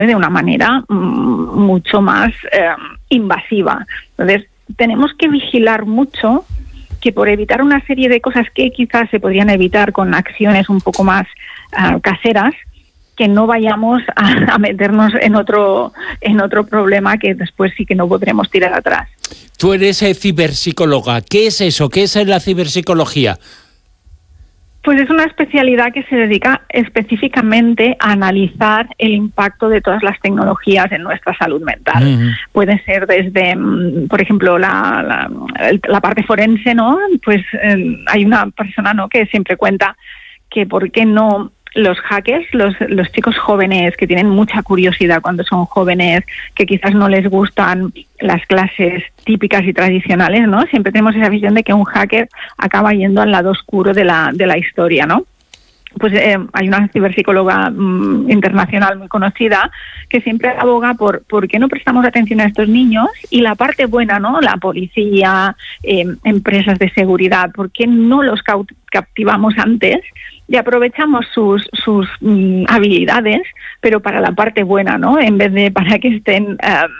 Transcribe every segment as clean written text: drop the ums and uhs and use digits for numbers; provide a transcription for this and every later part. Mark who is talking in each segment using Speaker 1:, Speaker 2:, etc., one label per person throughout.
Speaker 1: de una manera mucho más invasiva. Entonces, tenemos que vigilar mucho que por evitar una serie de cosas que quizás se podrían evitar con acciones un poco más caseras, que no vayamos a meternos en otro problema que después sí que no podremos tirar atrás.
Speaker 2: Tú eres ciberpsicóloga. ¿Qué es eso? ¿Qué es la ciberpsicología?
Speaker 1: Pues es una especialidad que se dedica específicamente a analizar el impacto de todas las tecnologías en nuestra salud mental. Uh-huh. Puede ser desde, por ejemplo, la parte forense, ¿no? Pues hay una persona, ¿no?, que siempre cuenta que por qué no los hackers, los chicos jóvenes que tienen mucha curiosidad cuando son jóvenes, que quizás no les gustan las clases típicas y tradicionales, ¿no? Siempre tenemos esa visión de que un hacker acaba yendo al lado oscuro de la historia, ¿no? Pues hay una ciberpsicóloga internacional muy conocida que siempre aboga por qué no prestamos atención a estos niños y la parte buena, ¿no? La policía, empresas de seguridad, ¿por qué no los captivamos antes y aprovechamos sus habilidades, pero para la parte buena, ¿no? En vez de para que estén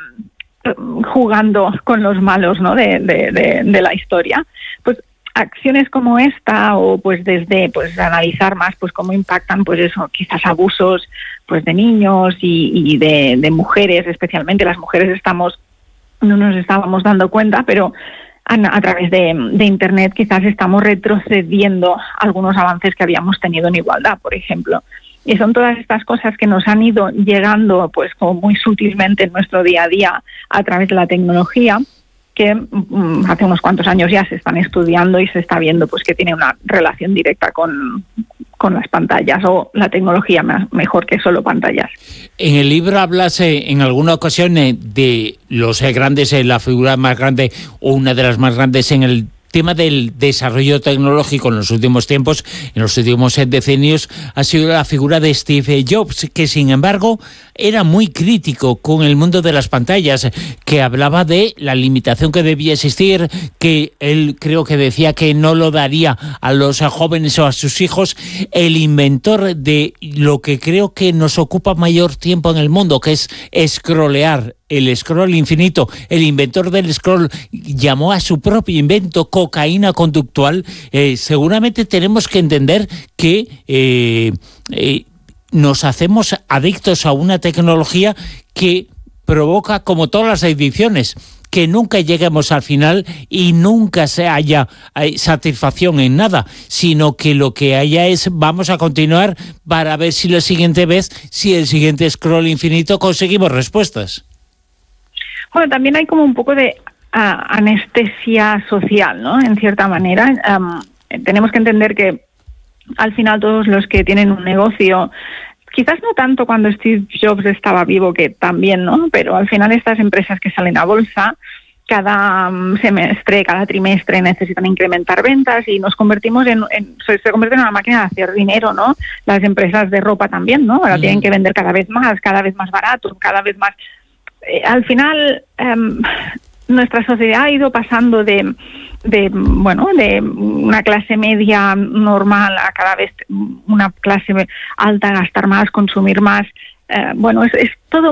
Speaker 1: jugando con los malos, ¿no?, de la historia. Pues acciones como esta, o pues desde pues analizar más pues cómo impactan pues eso, quizás abusos pues de niños y de mujeres, especialmente las mujeres no nos estábamos dando cuenta, pero a través de Internet quizás estamos retrocediendo algunos avances que habíamos tenido en igualdad, por ejemplo. Y son todas estas cosas que nos han ido llegando pues como muy sutilmente en nuestro día a día a través de la tecnología, que hace unos cuantos años ya se están estudiando y se está viendo pues que tiene una relación directa con las pantallas, o la tecnología mejor que solo pantallas.
Speaker 2: En el libro hablas en alguna ocasión de los grandes, la figura más grande o una de las más grandes en el tema del desarrollo tecnológico en los últimos tiempos, en los últimos decenios, ha sido la figura de Steve Jobs, que sin embargo era muy crítico con el mundo de las pantallas, que hablaba de la limitación que debía existir, que él creo que decía que no lo daría a los jóvenes o a sus hijos. El inventor de lo que creo que nos ocupa mayor tiempo en el mundo, que es scrollear, el scroll infinito, el inventor del scroll llamó a su propio invento cocaína conductual. Seguramente tenemos que entender que nos hacemos adictos a una tecnología que provoca, como todas las adicciones, que nunca lleguemos al final y nunca se haya satisfacción en nada, sino que lo que haya es vamos a continuar para ver si la siguiente vez, si el siguiente scroll infinito conseguimos respuestas.
Speaker 1: Bueno, también hay como un poco de anestesia social, ¿no? En cierta manera. Tenemos que entender que al final todos los que tienen un negocio, quizás no tanto cuando Steve Jobs estaba vivo, que también, ¿no? Pero al final estas empresas que salen a bolsa, cada semestre, cada trimestre necesitan incrementar ventas y nos convertimos se convierte en una máquina de hacer dinero, ¿no? Las empresas de ropa también, ¿no? Ahora tienen que vender cada vez más barato, cada vez más. Al final, nuestra sociedad ha ido pasando de una clase media normal a cada vez una clase alta, gastar más, consumir más. Es todo